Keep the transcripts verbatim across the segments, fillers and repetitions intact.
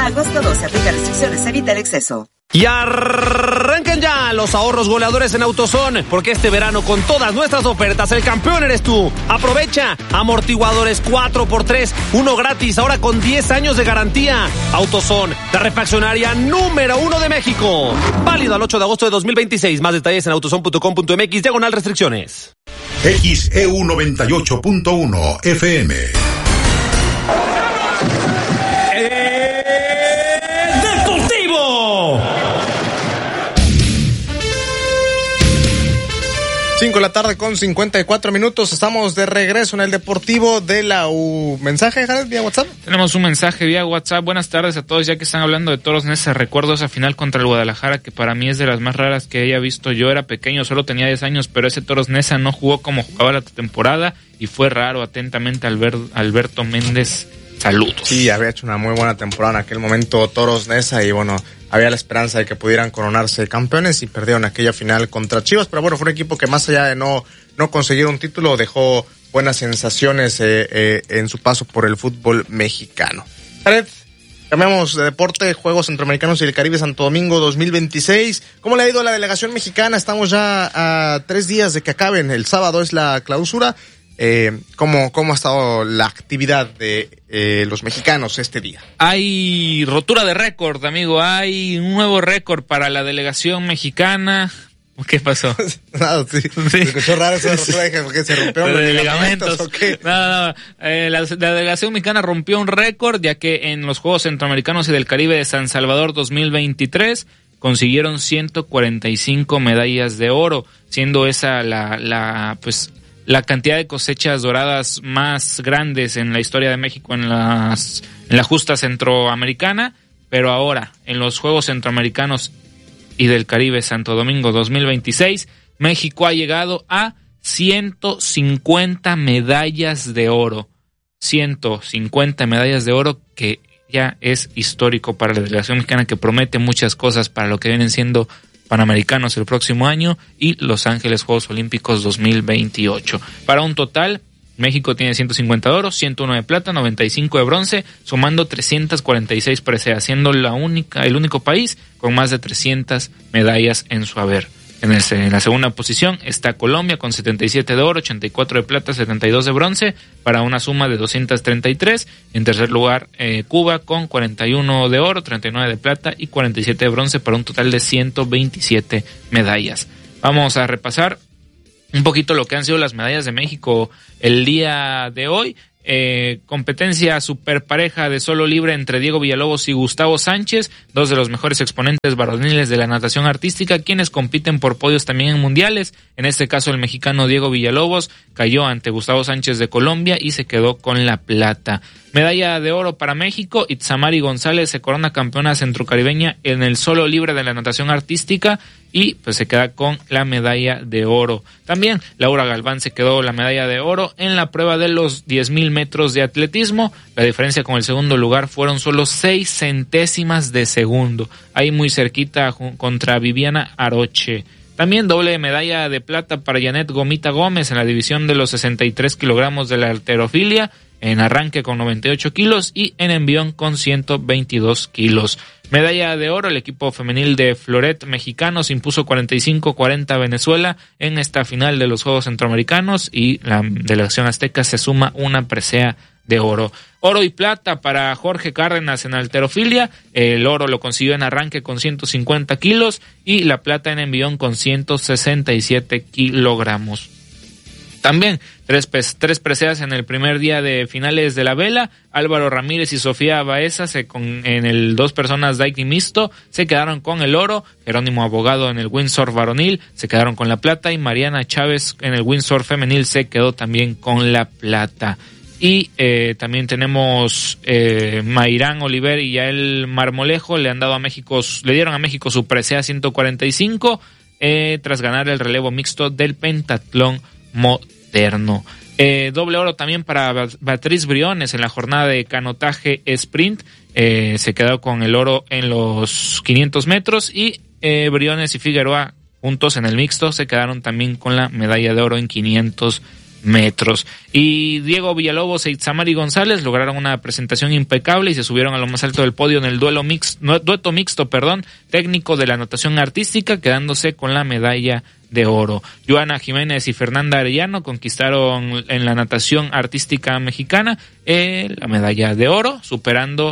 agosto doce, aplica restricciones, evita el exceso. Y arranquen ya los ahorros goleadores en AutoZone, porque este verano con todas nuestras ofertas el campeón eres tú. Aprovecha amortiguadores cuatro por tres, uno gratis, ahora con diez años de garantía. AutoZone, la refaccionaria número uno de México. Válido al ocho de agosto de dos mil veintiséis. Más detalles en autozone punto com punto mx, diagonal restricciones. X E U noventa y ocho punto uno F M. cinco de la tarde con cincuenta y cuatro minutos. Estamos de regreso en el Deportivo de la U. ¿Mensaje, Jared, vía WhatsApp? Tenemos un mensaje vía WhatsApp. Buenas tardes a todos, ya que están hablando de Toros Neza. Recuerdo esa final contra el Guadalajara, que para mí es de las más raras que haya visto. Yo era pequeño, solo tenía diez años, pero ese Toros Neza no jugó como jugaba la temporada y fue raro. Atentamente, Albert, Alberto Méndez. Saludos. Sí, había hecho una muy buena temporada en aquel momento Toros Neza y bueno, había la esperanza de que pudieran coronarse campeones y perdieron aquella final contra Chivas, pero bueno, fue un equipo que más allá de no, no conseguir un título, dejó buenas sensaciones eh, eh, en su paso por el fútbol mexicano. Jared, cambiamos de deporte, Juegos Centroamericanos y el Caribe Santo Domingo dos mil veintiséis. ¿Cómo le ha ido a la delegación mexicana? Estamos ya a tres días de que acaben, el sábado es la clausura. Eh, ¿cómo, ¿Cómo ha estado la actividad de eh, los mexicanos este día? Hay rotura de récord, amigo. Hay un nuevo récord para la delegación mexicana. ¿Qué pasó? Nada, sí. sí. Se escuchó raro esa rotura, dije, ¿por qué se rompieron los ligamentos o qué? No, no, eh, la, la delegación mexicana rompió un récord, ya que en los Juegos Centroamericanos y del Caribe de San Salvador dos mil veintitrés consiguieron ciento cuarenta y cinco medallas de oro, siendo esa la, la, pues, la cantidad de cosechas doradas más grandes en la historia de México en, las, en la justa centroamericana, pero ahora en los Juegos Centroamericanos y del Caribe Santo Domingo dos mil veintiséis, México ha llegado a ciento cincuenta medallas de oro. ciento cincuenta medallas de oro, que ya es histórico para la delegación mexicana, que promete muchas cosas para lo que vienen siendo Panamericanos el próximo año y Los Ángeles Juegos Olímpicos dos mil veintiocho. Para un total, México tiene ciento cincuenta de oro, ciento uno de plata, noventa y cinco de bronce, sumando trescientas cuarenta y seis preseas, siendo la única, el único país con más de trescientas medallas en su haber. En, el, en la segunda posición está Colombia con setenta y siete de oro, ochenta y cuatro de plata, setenta y dos de bronce, para una suma de doscientos treinta y tres. En tercer lugar, eh, Cuba con cuarenta y uno de oro, treinta y nueve de plata y cuarenta y siete de bronce, para un total de ciento veintisiete medallas. Vamos a repasar un poquito lo que han sido las medallas de México el día de hoy. Eh, competencia super pareja de solo libre entre Diego Villalobos y Gustavo Sánchez, dos de los mejores exponentes varoniles de la natación artística, quienes compiten por podios también en mundiales. En este caso, el mexicano Diego Villalobos cayó ante Gustavo Sánchez de Colombia y se quedó con la plata. Medalla de oro para México, Itzamari González se corona campeona centrocaribeña en el solo libre de la natación artística y pues se queda con la medalla de oro. También Laura Galván se quedó la medalla de oro en la prueba de los diez mil metros de atletismo. La diferencia con el segundo lugar fueron solo seis centésimas de segundo, ahí muy cerquita contra Viviana Aroche. También doble medalla de plata para Janet Gomita Gómez en la división de los sesenta y tres kilogramos de la halterofilia, en arranque con noventa y ocho kilos y en envión con ciento veintidós kilos. Medalla de oro, el equipo femenil de Floret mexicano se impuso cuarenta y cinco cuarenta a Venezuela en esta final de los Juegos Centroamericanos y la delegación azteca se suma una presea de oro. Oro y plata para Jorge Cárdenas en halterofilia, el oro lo consiguió en arranque con ciento cincuenta kilos y la plata en envión con ciento sesenta y siete kilogramos. También tres, tres preseas en el primer día de finales de la vela. Álvaro Ramírez y Sofía Baeza se con, en el dos personas Daiki mixto se quedaron con el oro. Jerónimo Abogado en el windsurf varonil se quedaron con la plata y Mariana Chávez en el windsurf femenil se quedó también con la plata. Y eh, también tenemos eh, Mayrán Oliver y Yael Marmolejo le han dado a México, le dieron a México su presea ciento cuarenta y cinco eh, tras ganar el relevo mixto del pentatlón moderno. Eh, doble oro también para Beatriz Briones en la jornada de canotaje sprint. Eh, se quedó con el oro en los quinientos metros y eh, Briones y Figueroa juntos en el mixto se quedaron también con la medalla de oro en quinientos metros. Y Diego Villalobos e Itzamari González lograron una presentación impecable y se subieron a lo más alto del podio en el duelo mix, no, dueto mixto, perdón, técnico de la natación artística, quedándose con la medalla de oro. Joana Jiménez y Fernanda Arellano conquistaron en la natación artística mexicana eh, la medalla de oro, superando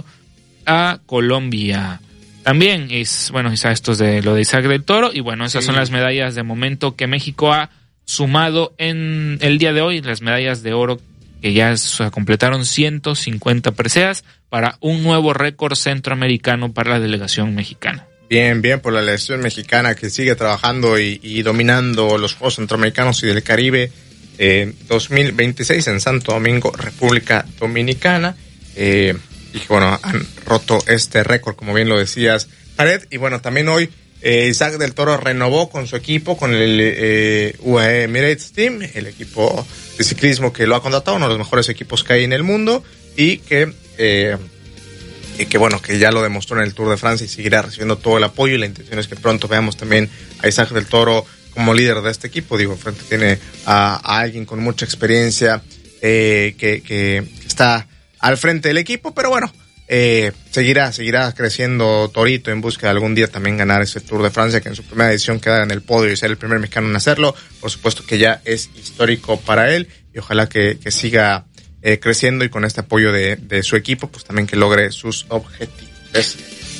a Colombia. También es, bueno, esto es de lo de Isaac del Toro, y bueno, esas sí. son las medallas de momento que México ha sumado en el día de hoy, las medallas de oro que ya se completaron ciento cincuenta preseas para un nuevo récord centroamericano para la delegación mexicana. Bien, bien por la delegación mexicana que sigue trabajando y, y dominando los Juegos Centroamericanos y del Caribe eh, dos mil veintiséis en Santo Domingo, República Dominicana. Eh, y bueno, han roto este récord, como bien lo decías, Jared. Y bueno, también hoy Eh, Isaac del Toro renovó con su equipo, con el eh, U A E Emirates Team, el equipo de ciclismo que lo ha contratado, uno de los mejores equipos que hay en el mundo, y que, eh, y que bueno, que ya lo demostró en el Tour de Francia y seguirá recibiendo todo el apoyo, y la intención es que pronto veamos también a Isaac del Toro como líder de este equipo. Digo, frente tiene a, a alguien con mucha experiencia eh, que, que, que está al frente del equipo, pero bueno, Eh, seguirá, seguirá creciendo Torito en busca de algún día también ganar ese Tour de Francia, que en su primera edición queda en el podio y ser el primer mexicano en hacerlo. Por supuesto que ya es histórico para él, y ojalá que, que siga eh, creciendo, y con este apoyo de, de su equipo, pues también que logre sus objetivos.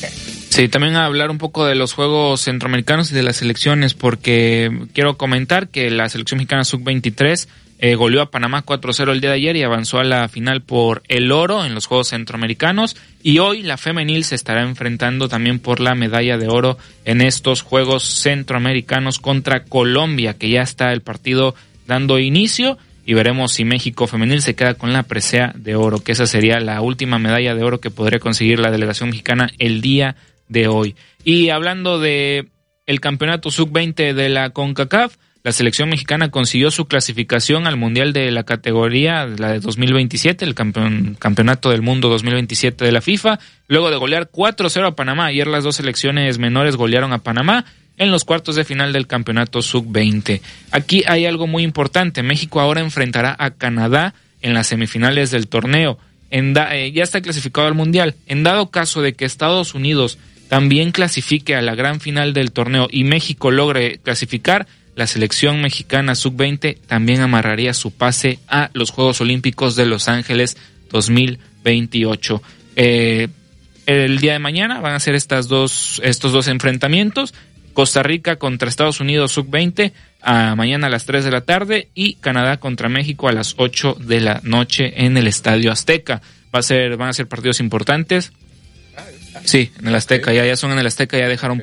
Sí, también a hablar un poco de los Juegos Centroamericanos y de las selecciones, porque quiero comentar que la selección mexicana sub veintitrés Eh, goleó a Panamá cuatro cero el día de ayer y avanzó a la final por el oro en los Juegos Centroamericanos, y hoy la femenil se estará enfrentando también por la medalla de oro en estos Juegos Centroamericanos contra Colombia, que ya está el partido dando inicio, y veremos si México femenil se queda con la presea de oro, que esa sería la última medalla de oro que podría conseguir la delegación mexicana el día de hoy. Y hablando de el campeonato sub veinte de la CONCACAF, la selección mexicana consiguió su clasificación al Mundial de la categoría, la de dos mil veintisiete, el campeón, Campeonato del Mundo dos mil veintisiete de la FIFA, luego de golear cuatro cero a Panamá. Ayer las dos selecciones menores golearon a Panamá en los cuartos de final del campeonato sub veinte. Aquí hay algo muy importante. México ahora enfrentará a Canadá en las semifinales del torneo. En da, eh, ya está clasificado al Mundial. En dado caso de que Estados Unidos también clasifique a la gran final del torneo y México logre clasificar, la selección mexicana sub veinte también amarraría su pase a los Juegos Olímpicos de Los Ángeles dos mil veintiocho. Eh, el día de mañana van a ser estas dos, estos dos enfrentamientos. Costa Rica contra Estados Unidos sub veinte a mañana a las tres de la tarde, y Canadá contra México a las ocho de la noche en el Estadio Azteca. Va a ser, van a ser partidos importantes. Sí, en el Azteca, ya, ya son en el Azteca, ya dejaron